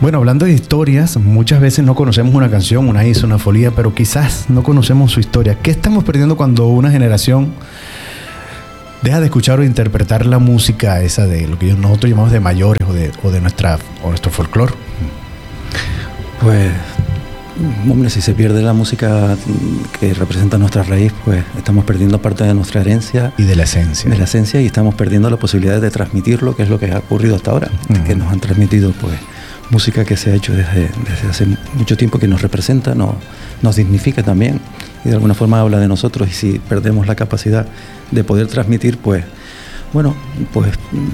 Bueno, hablando de historias, muchas veces no conocemos una canción, una Isa, una Folía, pero quizás no conocemos su historia. ¿Qué estamos perdiendo cuando una generación deja de escuchar o interpretar la música esa de lo que nosotros llamamos de mayores o de nuestro folclore? Pues, hombre, si se pierde la música que representa nuestra raíz, pues estamos perdiendo parte de nuestra herencia. Y de la esencia. De la esencia, y estamos perdiendo la posibilidad de transmitirlo, que es lo que ha ocurrido hasta ahora. Que nos han transmitido, pues, música que se ha hecho desde hace mucho tiempo, que nos representa, nos dignifica también, y de alguna forma habla de nosotros. Y si perdemos la capacidad de poder transmitir, pues, bueno, pues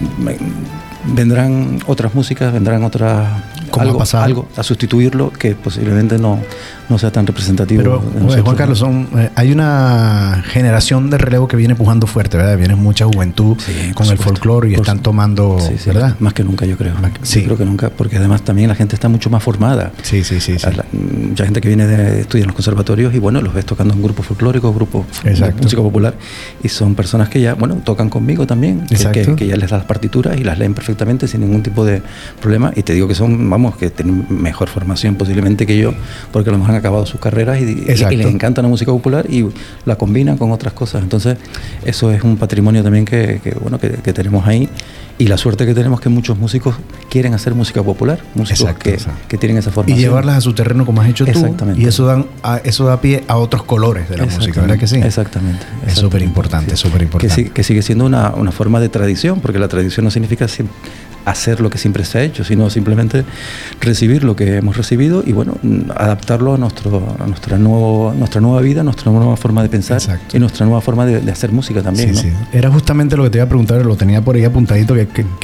vendrán otras músicas, vendrán otras... algo a sustituirlo que posiblemente no sea tan representativo. Pero, de nosotros, Juan Carlos, hay una generación de relevo que viene pujando fuerte, ¿verdad? Viene mucha juventud con el folclore y están tomando, ¿verdad? Más que nunca, yo creo. Sí. Yo creo que nunca, porque además también la gente está mucho más formada. Sí. Mucha gente que viene de estudiar en los conservatorios y, bueno, los ves tocando en grupos folclóricos, grupos de música popular, y son personas que ya, bueno, tocan conmigo también, que ya les da las partituras y las leen perfectamente sin ningún tipo de problema. Y te digo que son, vamos, que tienen mejor formación posiblemente que yo, porque a lo mejor han acabado sus carreras y les encanta la música popular y la combinan con otras cosas. Entonces, eso es un patrimonio también que tenemos ahí, y la suerte que tenemos que muchos músicos quieren hacer música popular, músicos que tienen esa formación. Y llevarlas a su terreno como has hecho tú. Exactamente. Y eso da pie a otros colores de la música, ¿verdad que sí? Exactamente. Es súper importante, súper importante. Que sigue siendo una forma de tradición, porque la tradición no significa hacer lo que siempre se ha hecho, sino simplemente recibir lo que hemos recibido y, bueno, adaptarlo a nuestra nueva vida, nuestra nueva forma de pensar. Y nuestra nueva forma de hacer música también. Sí. Era justamente lo que te iba a preguntar, lo tenía por ahí apuntadito,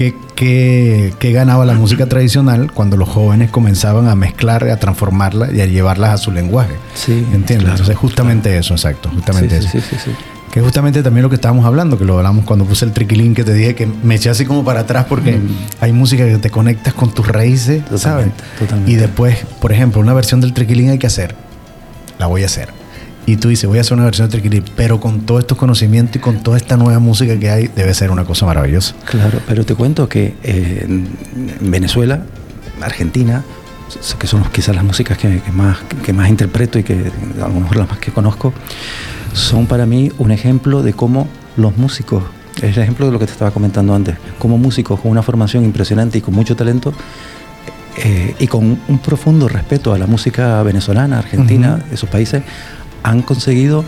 que ganaba la música tradicional cuando los jóvenes comenzaban a mezclar, a transformarla y a llevarlas a su lenguaje. Sí, ¿entiendes? Claro, Entonces justamente eso, exacto, justamente eso. Sí. Que es justamente también lo que estábamos hablando, que lo hablamos cuando puse el triquilín, que te dije que me eché así como para atrás porque hay música que te conectas con tus raíces, ¿sabes? Totalmente. Y después, por ejemplo, una versión del triquilín hay que hacer, la voy a hacer. Y tú dices, voy a hacer una versión del triquilín, pero con todos estos conocimientos y con toda esta nueva música que hay, debe ser una cosa maravillosa. Claro, pero te cuento que en Venezuela, Argentina, que son quizás las músicas que más interpreto y que a lo mejor las más que conozco, son para mí un ejemplo de cómo los músicos, es el ejemplo de lo que te estaba comentando antes, cómo músicos con una formación impresionante y con mucho talento y con un profundo respeto a la música venezolana, argentina, esos países, han conseguido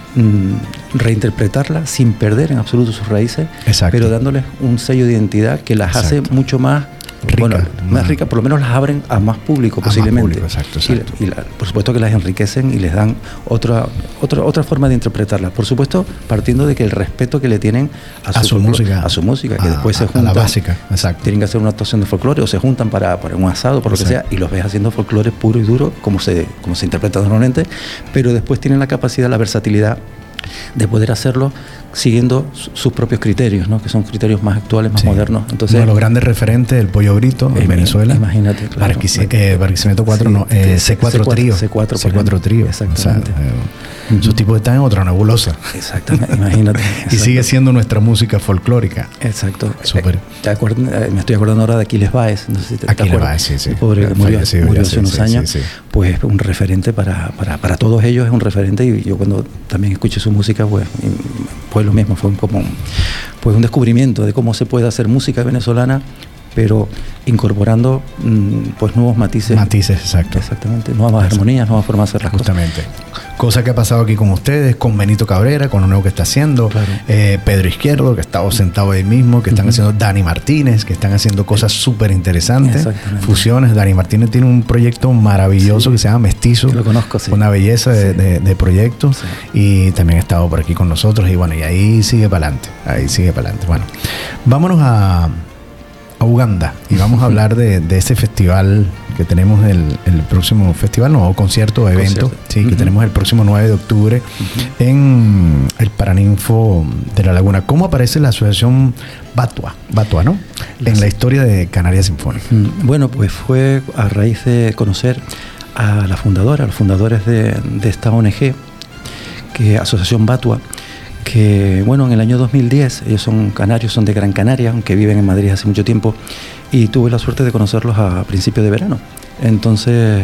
reinterpretarla sin perder en absoluto sus raíces, pero dándoles un sello de identidad que las hace mucho más rica, más rica, por lo menos las abren a más público posiblemente. Más público, exacto. Y por supuesto que las enriquecen y les dan otra forma de interpretarla. Por supuesto, partiendo de que el respeto que le tienen a su música, que después se juntan, a la básica, exacto. Tienen que hacer una actuación de folclore o se juntan para un asado, por lo que sea, y los ves haciendo folclore puro y duro, como se interpreta normalmente, pero después tienen la capacidad, la versatilidad de poder hacerlo siguiendo sus propios criterios, ¿no? Que son criterios más actuales, más modernos. Entonces, uno de los grandes referentes del Pollo Brito en Venezuela. Imagínate, claro. Barquisimeto 4, C4 Trío. C4 Trío. Exactamente. Sus tipos están en otra nebulosa. Exactamente, imagínate. Y sigue siendo nuestra música folclórica. Exacto. Súper. Me estoy acordando ahora de Aquiles Báez. No sé si te Aquiles Báez, sí. El pobre que murió hace unos años. Sí. Pues un referente para todos ellos, es un referente, y yo cuando también escuché su música, pues lo mismo, fue como un descubrimiento de cómo se puede hacer música venezolana, pero incorporando pues nuevos matices. Exactamente, nuevas armonías, nuevas formas de hacer las cosas. Cosa que ha pasado aquí con ustedes, con Benito Cabrera, con lo nuevo que está haciendo, Pedro Izquierdo, que está sentado ahí mismo, que están haciendo Dani Martínez, que están haciendo cosas súper interesantes, fusiones. Dani Martínez tiene un proyecto maravilloso que se llama Mestizo. Lo conozco, sí. Una belleza de proyecto, y también ha estado por aquí con nosotros, y bueno, y ahí sigue para adelante. Bueno, vámonos a Uganda y vamos a hablar de ese festival que tenemos, el próximo festival, concierto o evento, que tenemos el próximo 9 de octubre en el Paraninfo de la Laguna. ¿Cómo aparece la asociación Batua, ¿no? En la historia de Canarias Sinfónica? Bueno, pues fue a raíz de conocer a los fundadores de esta ONG, que Asociación Batua, que, bueno, en el año 2010, ellos son canarios, son de Gran Canaria, aunque viven en Madrid hace mucho tiempo, y tuve la suerte de conocerlos a principios de verano. Entonces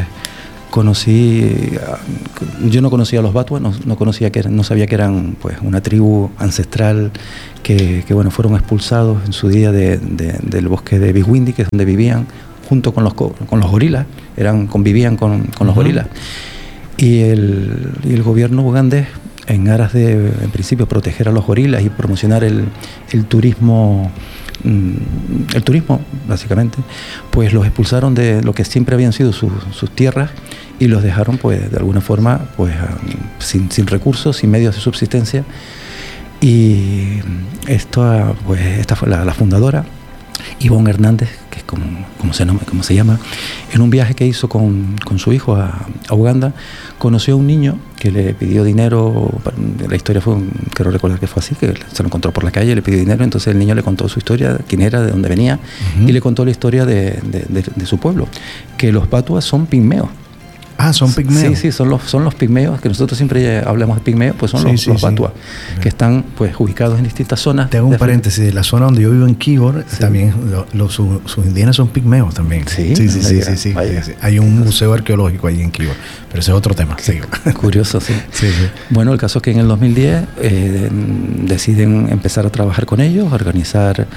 yo no conocía a los Batua, no sabía que eran pues una tribu ancestral que bueno, fueron expulsados en su día del bosque de Big Windy, que es donde vivían, junto con los gorilas, convivían con los gorilas. Y el gobierno ugandés, en aras de, en principio, proteger a los gorilas y promocionar el turismo, básicamente, pues los expulsaron de lo que siempre habían sido sus tierras y los dejaron, pues, de alguna forma, pues, sin recursos, sin medios de subsistencia. Y esta fue la fundadora, Ivonne Hernández, que es como se llama, en un viaje que hizo con su hijo a Uganda, conoció a un niño que le pidió dinero. La historia quiero recordar que fue así, que se lo encontró por la calle, le pidió dinero, entonces el niño le contó su historia, quién era, de dónde venía, y le contó la historia de su pueblo, que los Batuas son pigmeos. Ah, son pigmeos. Sí, son los pigmeos, que nosotros siempre hablamos de pigmeos, pues son los Batuas, que están pues ubicados en distintas zonas. Te hago un paréntesis, la zona donde yo vivo en Kibor, también sus indígenas son pigmeos también. Sí. Hay un museo arqueológico ahí en Kibor, pero ese es otro tema. Sí. Curioso, sí. Bueno, el caso es que en el 2010 deciden empezar a trabajar con ellos, organizar,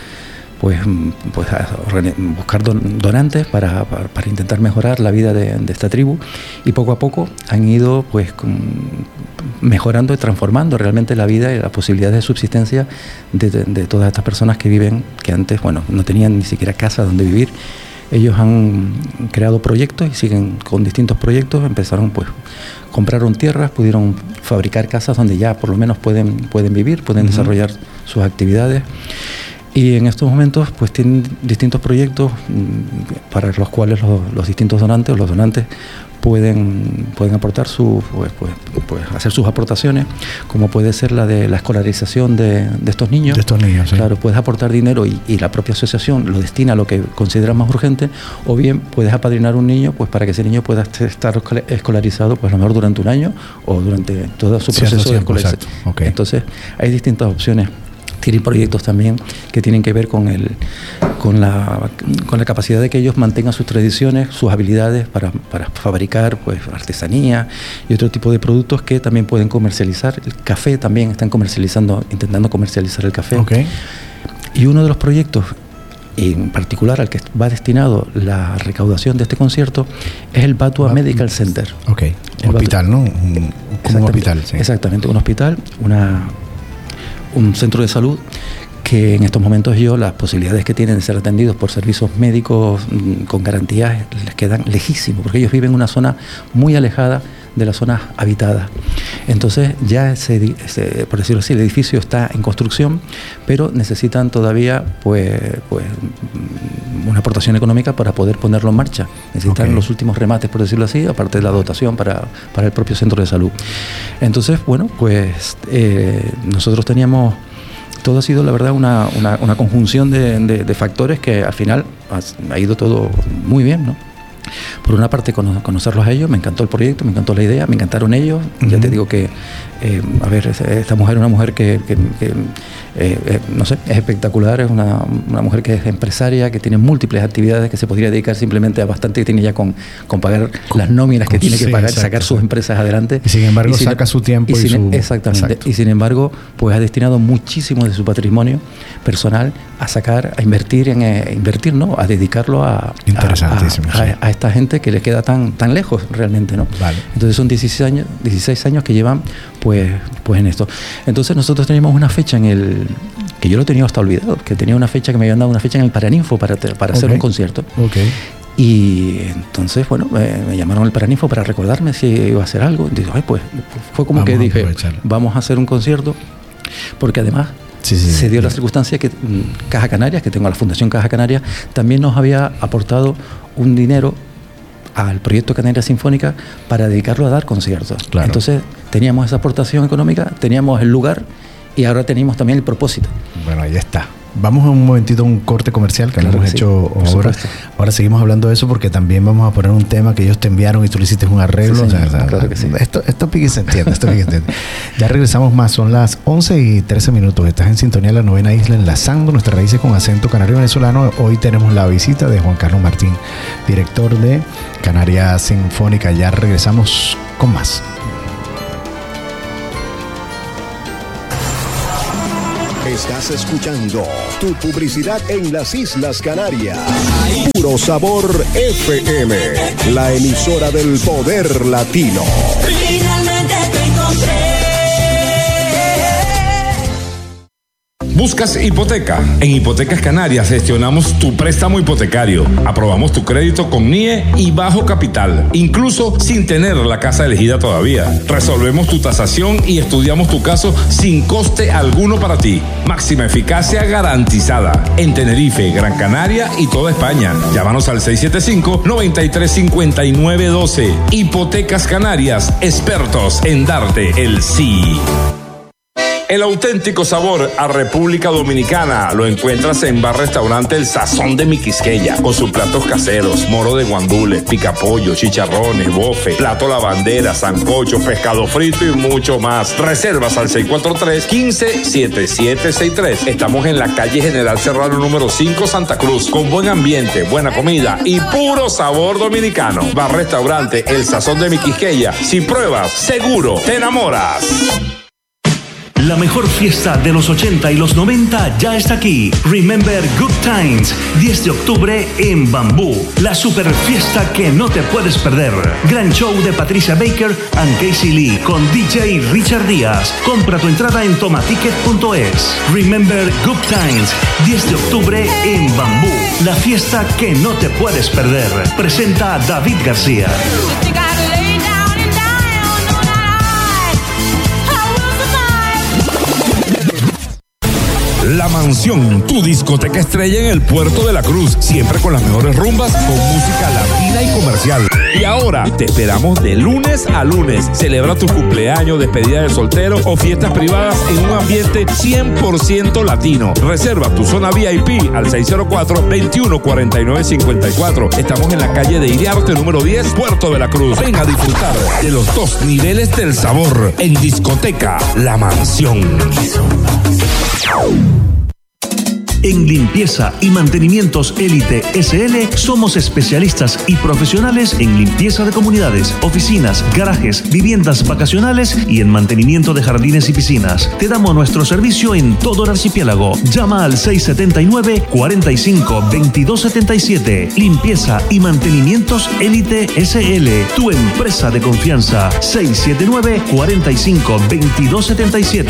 buscar donantes para intentar mejorar la vida de esta tribu, y poco a poco han ido pues mejorando y transformando realmente la vida y las posibilidades de subsistencia de todas estas personas que viven, que antes, bueno, no tenían ni siquiera casa donde vivir. Ellos han creado proyectos y siguen con distintos proyectos. Empezaron, pues, compraron tierras, pudieron fabricar casas donde ya por lo menos pueden vivir, pueden desarrollar sus actividades. Y en estos momentos pues tienen distintos proyectos para los cuales los distintos donantes o los donantes pueden aportar hacer sus aportaciones, como puede ser la de la escolarización de estos niños. De estos niños, sí. Claro, puedes aportar dinero y la propia asociación lo destina a lo que consideras más urgente, o bien puedes apadrinar un niño pues para que ese niño pueda estar escolarizado pues a lo mejor durante un año o durante todo su proceso de escolarización. Okay. Entonces hay distintas opciones. Tienen proyectos también que tienen que ver con la capacidad de que ellos mantengan sus tradiciones, sus habilidades para fabricar pues artesanía y otro tipo de productos que también pueden comercializar. El café también están intentando comercializar el café. Okay. Y uno de los proyectos en particular al que va destinado la recaudación de este concierto es el Batua Medical Center. Okay. Hospital, ¿no? Como un hospital. Sí. Exactamente, un hospital, un centro de salud que en estos momentos las posibilidades que tienen de ser atendidos por servicios médicos con garantías les quedan lejísimos, porque ellos viven en una zona muy alejada de las zonas habitadas. Entonces ya por decirlo así, el edificio está en construcción, pero necesitan todavía pues una aportación económica para poder ponerlo en marcha. Necesitan los últimos remates, por decirlo así, aparte de la dotación para el propio centro de salud. Entonces, bueno, pues nosotros teníamos, todo ha sido la verdad una conjunción de factores que al final ha ido todo muy bien, ¿no? Por una parte, conocerlos a ellos, me encantó el proyecto, me encantó la idea, me encantaron ellos. Ya te digo que, esta mujer es una mujer que no sé, es espectacular, es una mujer que es empresaria, que tiene múltiples actividades, que se podría dedicar simplemente a bastante que tiene ya con pagar las nóminas que tiene que pagar, sacar sus empresas adelante. Y sin embargo saca su tiempo Exactamente. Exacto. Y sin embargo, pues ha destinado muchísimo de su patromonio personal a invertir, a dedicarlo a esta gente que le queda tan lejos realmente, ¿no? Vale. Entonces son 16 años que llevan pues en esto. Entonces nosotros teníamos una fecha que yo lo tenía hasta olvidado, que tenía una fecha que me habían dado una fecha en el Paraninfo para hacer un concierto. Okay. Y entonces, bueno, me llamaron al Paraninfo para recordarme si iba a hacer algo. Y dije, pues fue como que dije, vamos a hacer un concierto, porque además se dio la circunstancia que Caja Canarias, que tengo la Fundación Caja Canarias, también nos había aportado un dinero al proyecto Canarias Sinfónica para dedicarlo a dar conciertos. Claro. Entonces teníamos esa aportación económica, teníamos el lugar y ahora tenemos también el propósito. Bueno, ahí está. Vamos a un momentito a un corte comercial que hemos hecho ahora. Ahora seguimos hablando de eso porque también vamos a poner un tema que ellos te enviaron y tú le hiciste un arreglo. Sí, claro que sí. Esto pique se entiende, Ya regresamos más, son las 11:13. Estás en sintonía de La Novena Isla, enlazando nuestras raíces con acento canario venezolano. Hoy tenemos la visita de Juan Carlos Martín, director de Canaria Sinfónica. Ya regresamos con más. Estás escuchando tu publicidad en las Islas Canarias. Puro Sabor FM, la emisora del poder latino. Finalmente te encontré. ¿Buscas hipoteca? En Hipotecas Canarias gestionamos tu préstamo hipotecario. Aprobamos tu crédito con NIE y bajo capital, incluso sin tener la casa elegida todavía. Resolvemos tu tasación y estudiamos tu caso sin coste alguno para ti. Máxima eficacia garantizada. En Tenerife, Gran Canaria y toda España. Llámanos al 675-935912. Hipotecas Canarias, expertos en darte el sí. El auténtico sabor a República Dominicana lo encuentras en Bar Restaurante El Sazón de Mi Quisqueya, con sus platos caseros, moro de guandules, picapollo, chicharrones, bofe, plato la bandera, sancocho, pescado frito y mucho más. Reservas al 643-157763. Estamos en la calle General Serrano número 5, Santa Cruz, con buen ambiente, buena comida y puro sabor dominicano. Bar Restaurante El Sazón de Mi Quisqueya. Si pruebas, seguro te enamoras. La mejor fiesta de los 80 y los 90 ya está aquí. Remember Good Times, 10 de octubre en Bambú. La super fiesta que no te puedes perder. Gran show de Patricia Baker and Casey Lee con DJ Richard Díaz. Compra tu entrada en tomaticket.es. Remember Good Times, 10 de octubre en Bambú. La fiesta que no te puedes perder. Presenta David García. La Mansión, tu discoteca estrella en el Puerto de la Cruz, siempre con las mejores rumbas, con música latina y comercial. Y ahora te esperamos de lunes a lunes. Celebra tu cumpleaños, despedida de soltero o fiestas privadas en un ambiente 100% latino. Reserva tu zona VIP al 604-2149-54. Estamos en la calle de Iriarte número 10, Puerto de la Cruz. Ven a disfrutar de los dos niveles del sabor en discoteca La Mansión. En Limpieza y Mantenimientos Élite SL somos especialistas y profesionales en limpieza de comunidades, oficinas, garajes, viviendas vacacionales y en mantenimiento de jardines y piscinas. Te damos nuestro servicio en todo el archipiélago. Llama al 679-45-2277. Limpieza y Mantenimientos Élite SL, tu empresa de confianza. 679-45-2277.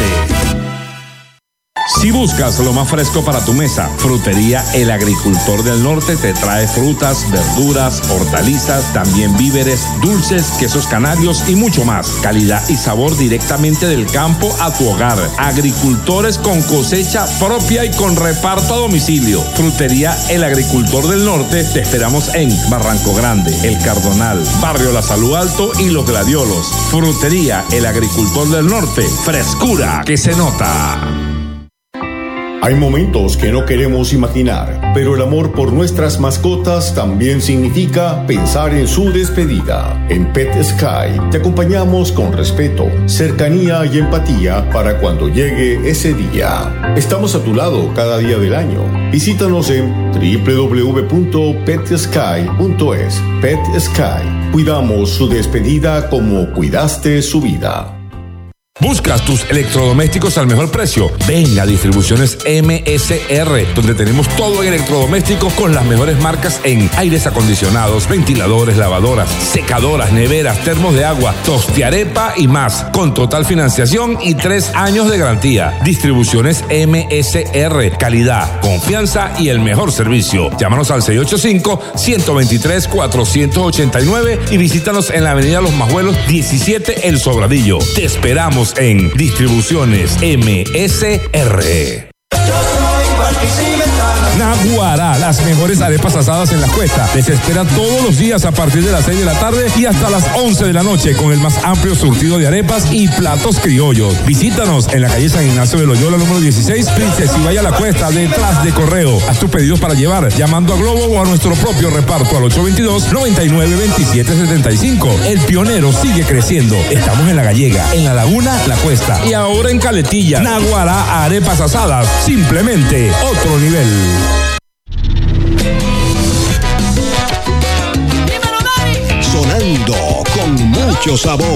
Si buscas lo más fresco para tu mesa, Frutería El Agricultor del Norte te trae frutas, verduras, hortalizas, también víveres, dulces, quesos canarios y mucho más. Calidad y sabor directamente del campo a tu hogar. Agricultores con cosecha propia y con reparto a domicilio. Frutería El Agricultor del Norte, te esperamos en Barranco Grande, El Cardonal, Barrio La Salud Alto y Los Gladiolos. Frutería El Agricultor del Norte, frescura que se nota. Hay momentos que no queremos imaginar, pero el amor por nuestras mascotas también significa pensar en su despedida. En Pet Sky te acompañamos con respeto, cercanía y empatía para cuando llegue ese día. Estamos a tu lado cada día del año. Visítanos en www.petsky.es. Pet Sky. Cuidamos su despedida como cuidaste su vida. ¿Buscas tus electrodomésticos al mejor precio? Ven a Distribuciones MSR, donde tenemos todo en electrodomésticos con las mejores marcas en aires acondicionados, ventiladores, lavadoras, secadoras, neveras, termos de agua, tostiarepa y más, con total financiación y 3 años de garantía. Distribuciones MSR, calidad, confianza y el mejor servicio. Llámanos al 685-123-489 y visítanos en la avenida Los Majuelos 17 El Sobradillo. Te esperamos en Distribuciones MSR. Naguará, las mejores arepas asadas en la Cuesta. Les espera todos los días a partir de las 6 de la tarde y hasta las 11 de la noche con el más amplio surtido de arepas y platos criollos. Visítanos en la calle San Ignacio de Loyola, número 16, Princess y vaya a la Cuesta, detrás de Correo. Haz tus pedidos para llevar llamando a Globo o a nuestro propio reparto al 822-99-2775. El Pionero sigue creciendo. Estamos en La Gallega, en La Laguna, La Cuesta y ahora en Caletilla. Naguará, arepas asadas, simplemente otro nivel. Sonando con mucho sabor.